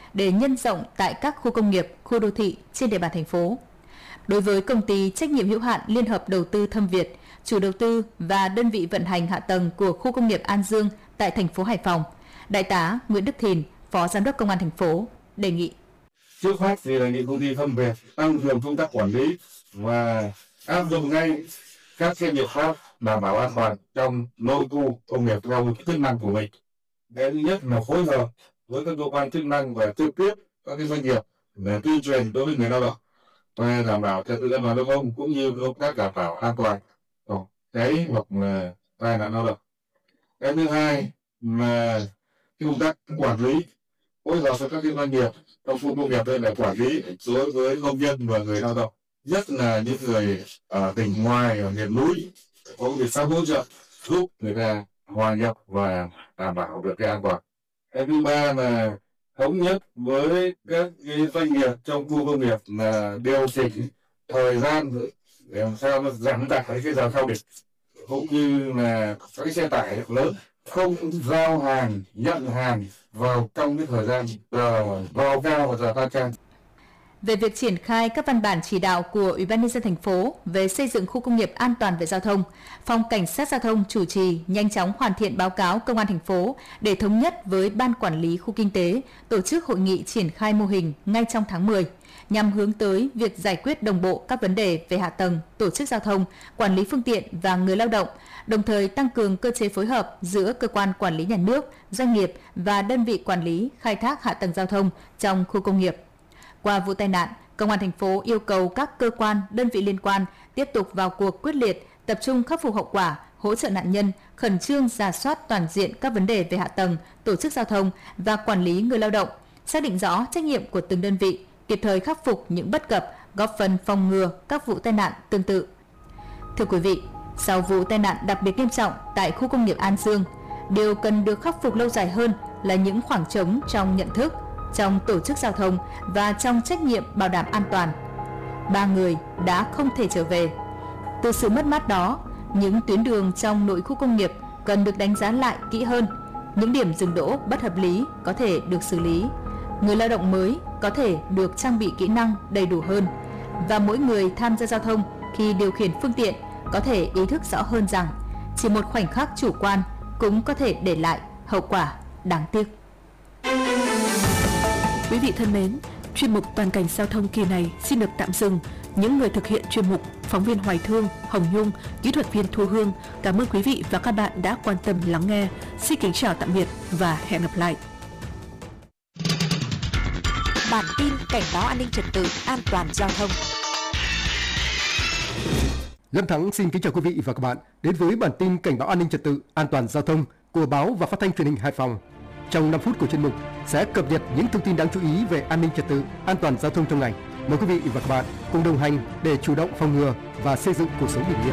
để nhân rộng tại các khu công nghiệp, khu đô thị trên địa bàn thành phố. Đối với công ty trách nhiệm hữu hạn Liên hợp đầu tư Thâm Việt, chủ đầu tư và đơn vị vận hành hạ tầng của khu công nghiệp An Dương tại thành phố Hải Phòng, Đại tá Nguyễn Đức Thìn, Phó Giám đốc Công an thành phố đề nghị: trước hết thì đề nghị công ty Thâm Việt tăng cường công tác quản lý và áp dụng ngay các biện pháp đảm bảo an toàn trong nội khu công nghiệp theo chức năng của mình. Cái thứ nhất là phối hợp với các cơ quan chức năng và trực tiếp các doanh nghiệp để tuyên truyền đối với người lao động và đảm bảo trật tự an toàn giao thông cũng như công tác đảm bảo an toàn cháy hoặc là tai nạn lao động. Cái thứ hai là công tác quản lý, phối hợp với các doanh nghiệp trong khu công nghiệp đây là quản lý đối với công nhân và người lao động, nhất là những người ở tỉnh ngoài, ở miền núi, có biện pháp hỗ trợ giúp người ta hòa nhập và đảm bảo được cái an toàn. Cái thứ ba là thống nhất với các doanh nghiệp trong khu công nghiệp là điều chỉnh thời gian để làm sao nó giảm tải cái giờ cao điểm, cũng như là các cái xe tải lớn không giao hàng, nhận hàng vào trong cái thời gian giờ vào cao và giờ tan ca. Về việc triển khai các văn bản chỉ đạo của Ủy ban nhân dân thành phố về xây dựng khu công nghiệp an toàn về giao thông, Phòng Cảnh sát giao thông chủ trì nhanh chóng hoàn thiện báo cáo Công an thành phố để thống nhất với Ban Quản lý khu kinh tế tổ chức hội nghị triển khai mô hình ngay trong tháng 10, nhằm hướng tới việc giải quyết đồng bộ các vấn đề về hạ tầng, tổ chức giao thông, quản lý phương tiện và người lao động, đồng thời tăng cường cơ chế phối hợp giữa cơ quan quản lý nhà nước, doanh nghiệp và đơn vị quản lý khai thác hạ tầng giao thông trong khu công nghiệp. Qua vụ tai nạn, Công an thành phố yêu cầu các cơ quan, đơn vị liên quan tiếp tục vào cuộc quyết liệt, tập trung khắc phục hậu quả, hỗ trợ nạn nhân, khẩn trương rà soát toàn diện các vấn đề về hạ tầng, tổ chức giao thông và quản lý người lao động, xác định rõ trách nhiệm của từng đơn vị, kịp thời khắc phục những bất cập, góp phần phòng ngừa các vụ tai nạn tương tự. Thưa quý vị, sau vụ tai nạn đặc biệt nghiêm trọng tại khu công nghiệp An Dương, điều cần được khắc phục lâu dài hơn là những khoảng trống trong nhận thức, trong tổ chức giao thông và trong trách nhiệm bảo đảm an toàn. 3 người đã không thể trở về. Từ sự mất mát đó, những tuyến đường trong nội khu công nghiệp cần được đánh giá lại kỹ hơn. Những điểm dừng đỗ bất hợp lý có thể được xử lý. Người lao động mới có thể được trang bị kỹ năng đầy đủ hơn. Và mỗi người tham gia giao thông khi điều khiển phương tiện có thể ý thức rõ hơn rằng chỉ một khoảnh khắc chủ quan cũng có thể để lại hậu quả đáng tiếc. Quý vị thân mến, chuyên mục Toàn cảnh giao thông kỳ này xin được tạm dừng. Những người thực hiện chuyên mục, phóng viên Hoài Thương, Hồng Nhung, kỹ thuật viên Thu Hương, cảm ơn quý vị và các bạn đã quan tâm lắng nghe. Xin kính chào tạm biệt và hẹn gặp lại. Bản tin cảnh báo an ninh trật tự, an toàn giao thông. Lâm Thắng xin kính chào quý vị và các bạn đến với bản tin cảnh báo an ninh trật tự, an toàn giao thông của báo và phát thanh truyền hình Hải Phòng. Trong 5 phút của chuyên mục sẽ cập nhật những thông tin đáng chú ý về an ninh trật tự, an toàn giao thông trong ngày. Mời quý vị và các bạn cùng đồng hành để chủ động phòng ngừa và xây dựng cuộc sống bình yên.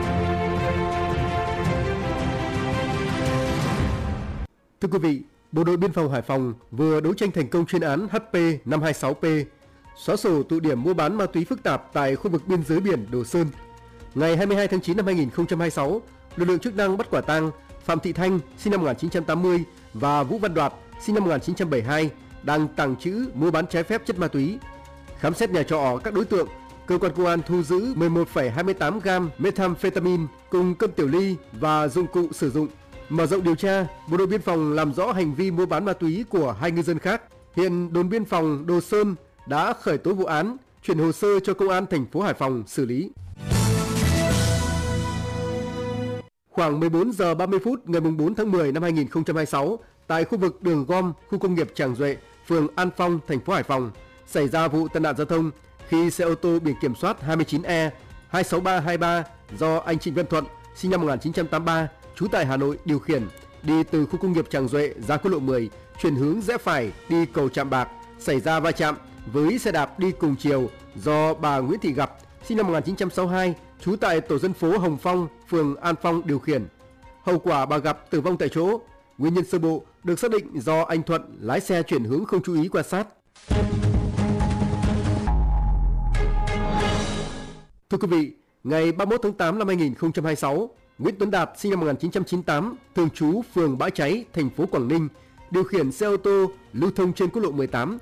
Thưa quý vị, Bộ đội Biên phòng Hải Phòng vừa đấu tranh thành công chuyên án HP 526P, xóa sổ tụ điểm mua bán ma túy phức tạp tại khu vực biên giới biển Đồ Sơn. Ngày 22 tháng 9 năm 2026, lực lượng chức năng bắt quả tang Phạm Thị Thanh, sinh năm 1980 và Vũ Văn Đoạt, sinh năm 1972 đang tàng trữ mua bán trái phép chất ma túy. Khám xét nhà trọ các đối tượng, cơ quan công an thu giữ 11,28 gam methamphetamine cùng cân tiểu ly và dụng cụ sử dụng. Mở rộng điều tra, Bộ đội Biên phòng làm rõ hành vi mua bán ma túy của 2 ngư dân khác. Hiện đồn biên phòng Đồ Sơn đã khởi tố vụ án, chuyển hồ sơ cho công an thành phố Hải Phòng xử lý. Khoảng 14 giờ 30 phút ngày 4 tháng 10 năm 2026, tại khu vực đường gom khu công nghiệp Tràng Duệ, phường An Phong, thành phố Hải Phòng, xảy ra vụ tai nạn giao thông khi xe ô tô biển kiểm soát 29E 26323 do anh Trịnh Văn Thuận, sinh năm 1983, trú tại Hà Nội điều khiển, đi từ khu công nghiệp Tràng Duệ ra quốc lộ 10, chuyển hướng rẽ phải đi cầu Trạm Bạc, xảy ra va chạm với xe đạp đi cùng chiều do bà Nguyễn Thị Gặp, sinh năm 1962, trú tại tổ dân phố Hồng Phong, phường An Phong điều khiển. Hậu quả bà Gặp tử vong tại chỗ. Nguyên nhân sơ bộ được xác định do anh Thuận lái xe chuyển hướng không chú ý quan sát. Thưa quý vị, ngày 31 tháng 8 năm 2026, Nguyễn Tuấn Đạt, sinh năm 1998, thường trú phường Bãi Cháy, thành phố Quảng Ninh, điều khiển xe ô tô lưu thông trên quốc lộ 18